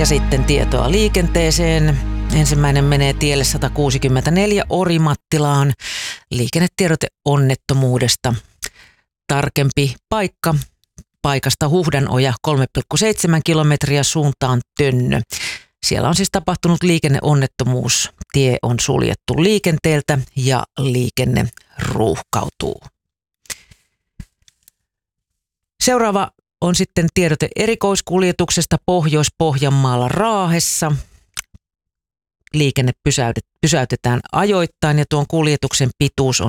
Ja sitten tietoa liikenteeseen. Ensimmäinen menee tielle 164 Orimattilaan. Liikennetiedote onnettomuudesta. Tarkempi paikka. Paikasta Huhdanoja 3,7 kilometriä suuntaan Tönnö. Siellä on siis tapahtunut liikenneonnettomuus. Tie on suljettu liikenteeltä ja liikenne ruuhkautuu. Seuraava on sitten tiedote erikoiskuljetuksesta Pohjois-Pohjanmaalla Raahessa. Liikenne pysäytetään ajoittain ja tuon kuljetuksen pituus on